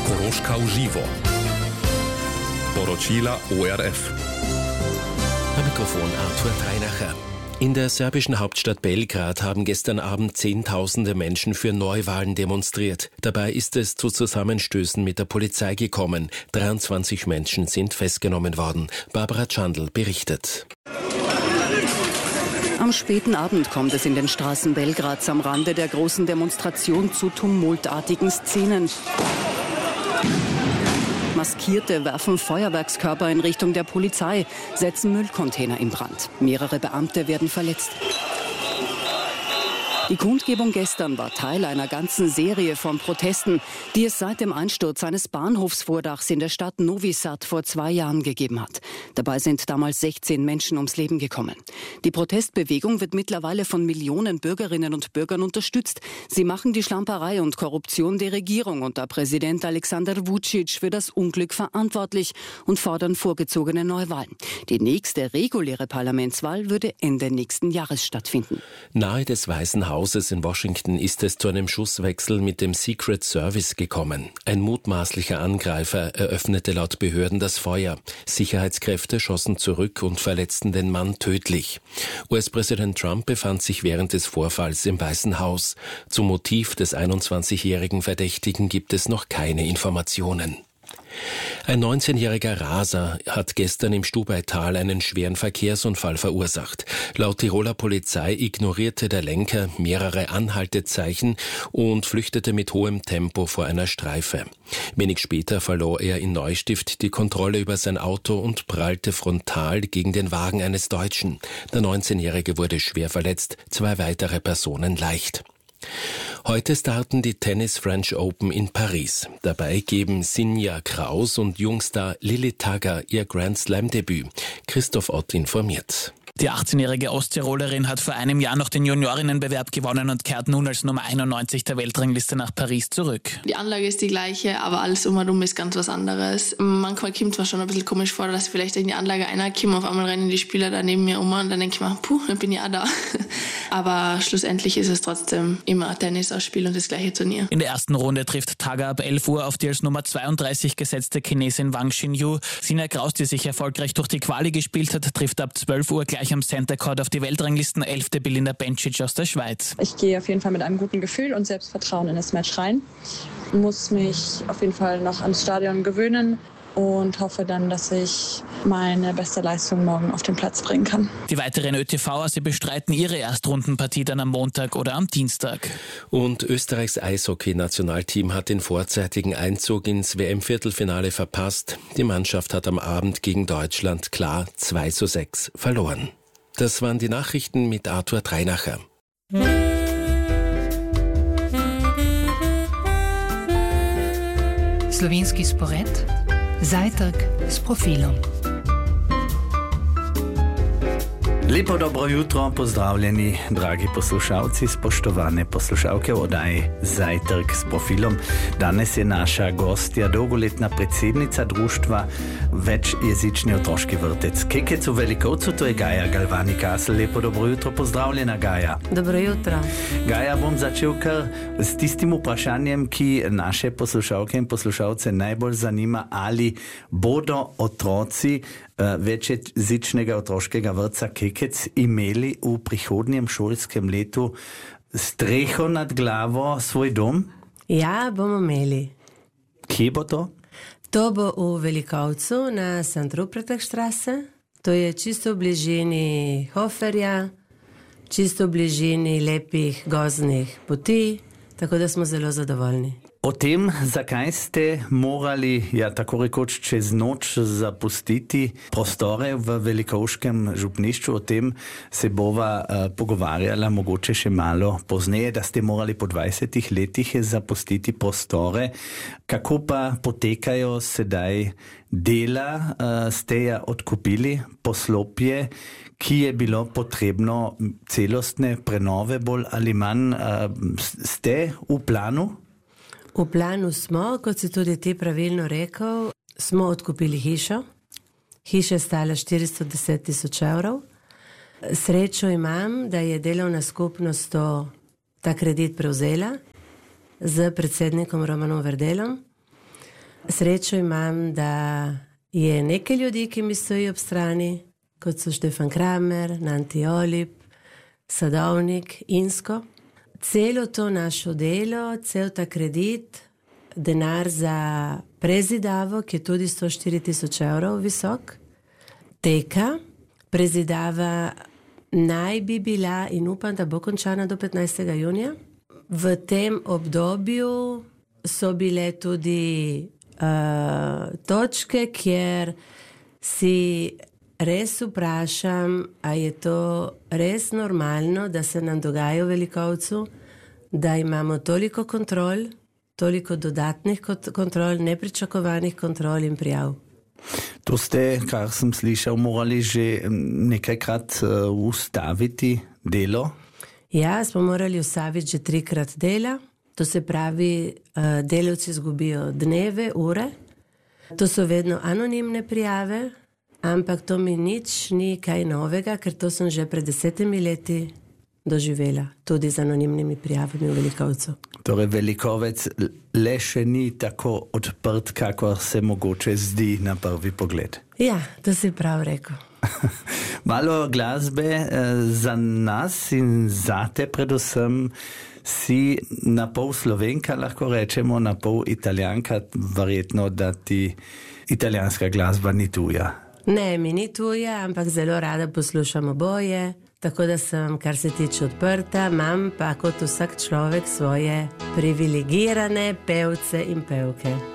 Koroška v živo. Poročila ORF. Am Mikrofon Arthur Treinacher. In der serbischen Hauptstadt Belgrad haben gestern Abend Zehntausende Menschen für Neuwahlen demonstriert. Dabei ist es zu Zusammenstößen mit der Polizei gekommen. 23 Menschen sind festgenommen worden. Barbara Chandl berichtet. Am späten Abend kommt es in den Straßen Belgrads am Rande der großen Demonstration zu tumultartigen Szenen. Maskierte werfen Feuerwerkskörper in Richtung der Polizei, setzen Müllcontainer in Brand. Mehrere Beamte werden verletzt. Die Kundgebung gestern war Teil einer ganzen Serie von Protesten, die es seit dem Einsturz eines Bahnhofsvordachs in der Stadt Novi Sad vor 2 Jahren gegeben hat. Dabei sind damals 16 Menschen ums Leben gekommen. Die Protestbewegung wird mittlerweile von Millionen Bürgerinnen und Bürgern unterstützt. Sie machen die Schlamperei und Korruption der Regierung unter Präsident Alexander Vučić für das Unglück verantwortlich und fordern vorgezogene Neuwahlen. Die nächste reguläre Parlamentswahl würde Ende nächsten Jahres stattfinden. Nahe des Weißen Hauses in Washington ist es zu einem Schusswechsel mit dem Secret Service gekommen. Ein mutmaßlicher Angreifer eröffnete laut Behörden das Feuer. Sicherheitskräfte schossen zurück und verletzten den Mann tödlich. US-Präsident Trump befand sich während des Vorfalls im Weißen Haus. Zum Motiv des 21-jährigen Verdächtigen gibt es noch keine Informationen. Ein 19-jähriger Raser hat gestern im Stubaital einen schweren Verkehrsunfall verursacht. Laut Tiroler Polizei ignorierte der Lenker mehrere Anhaltezeichen und flüchtete mit hohem Tempo vor einer Streife. Wenig später verlor er in Neustift die Kontrolle über sein Auto und prallte frontal gegen den Wagen eines Deutschen. Der 19-Jährige wurde schwer verletzt, 2 weitere Personen leicht. Heute starten die Tennis French Open in Paris. Dabei geben Sinja Kraus und Jungstar Lilly Tagger ihr Grand Slam Debüt. Christoph Ott informiert. Die 18-jährige Osttirolerin hat vor einem Jahr noch den Juniorinnenbewerb gewonnen und kehrt nun als Nummer 91 der Weltrangliste nach Paris zurück. Die Anlage ist die gleiche, aber alles umherum ist ganz was anderes. Manchmal kommt es mir schon ein bisschen komisch vor, dass vielleicht in die Anlage einer kommt, auf einmal rennen die Spieler da neben mir um und dann denke ich mir, dann bin ich auch da. Aber schlussendlich ist es trotzdem immer ein Tennisausspiel und das gleiche Turnier. In der ersten Runde trifft Tagger ab 11 Uhr auf die als Nummer 32 gesetzte Chinesin Wang Xinyu. Sinja Kraus, die sich erfolgreich durch die Quali gespielt hat, trifft ab 12 Uhr gleich am Center Court auf die Weltranglisten 11. Belinda Bencic aus der Schweiz. Ich gehe auf jeden Fall mit einem guten Gefühl und Selbstvertrauen in das Match rein. Muss mich auf jeden Fall noch ans Stadion gewöhnen und hoffe dann, dass ich meine beste Leistung morgen auf den Platz bringen kann. Die weiteren ÖTVer, sie bestreiten ihre Erstrundenpartie dann am Montag oder am Dienstag. Und Österreichs Eishockey-Nationalteam hat den vorzeitigen Einzug ins WM-Viertelfinale verpasst. Die Mannschaft hat am Abend gegen Deutschland klar 2:6 verloren. Das waren die Nachrichten mit Arthur Treinacher. Slovenski spored, zajtrk s profilom. Lepo dobro jutro, pozdravljeni, dragi poslušalci, spoštovane poslušalke oddaje Zajtrk s profilom. Danes je naša gostja, dolgoletna predsednica društva Večjezični otroški vrtec Kekec v Velikovcu, to je Gaja Galvani-Kasl. Lepo dobro jutro, pozdravljena Gaja. Dobro jutro. Gaja, bom začel kar s tistim vprašanjem, ki naše poslušalke in poslušalce najbolj zanima, ali bodo otroci Večjezičnega otroškega vrtca Kekec imeli v prihodnjem šolskem letu streho nad glavo, svoj dom? Ja, bomo imeli. Kje bo to? To bo v Velikovcu na St. Ruprechtstraße. To je čisto v bližini Hoferja, čisto v bližini lepih gozdnih poti, tako da smo zelo zadovoljni. O tem, zakaj ste morali, tako rekoč čez noč zapustiti prostore v Velikovškem župnišču, o tem se bova pogovarjala mogoče še malo pozneje, da ste morali po 20 letih zapustiti prostore. Kako pa potekajo sedaj dela? Ste ja odkupili poslopje, ki je bilo potrebno celostne prenove bolj ali manj. Ste v planu? V planu smo, kot si tudi ti pravilno rekel, smo odkupili hišo. Hiša je stala 410 000 evrov. Srečo imam, da je delovna skupnost ta kredit prevzela z predsednikom Romanom Verdelom. Srečo imam, da je nekaj ljudi, ki mi stoji ob strani, kot so Štefan Kramer, Nanti Olip, Sadovnik, Insko. Celo to našo delo, cel ta kredit, denar za prezidavo, ki je tudi 104.000 evrov visok, teka. Prezidava naj bi bila in upam, da bo končana do 15. junija. V tem obdobju so bile tudi točke, kjer si res vprašam, a je to res normalno, da se nam dogaja v Velikovcu, da imamo toliko kontrol, toliko dodatnih kontrol, nepričakovanih kontrol in prijav. To ste, kar sem slišal, morali že nekajkrat ustaviti delo? Ja, smo morali ustaviti že 3-krat dela. To se pravi, delavci izgubijo dneve, ure. To so vedno anonimne prijave, ampak to mi nič ni kaj novega, ker to sem že pred 10 leti doživela, tudi z anonimnimi prijavami v Velikovcu. Torej Velikovec le še ni tako odprt, kakor se mogoče zdi na prvi pogled. Ja, to si prav rekel. Malo glasbe za nas in zate predvsem. Si na pol Slovenka, lahko rečemo, na pol Italijanka, verjetno, da ti italijanska glasba ni tuja. Ne, mi ni tuja, ampak zelo rada poslušam oboje, tako da sem, kar se tiče odprta, imam pa kot vsak človek svoje privilegirane pevce in pevke.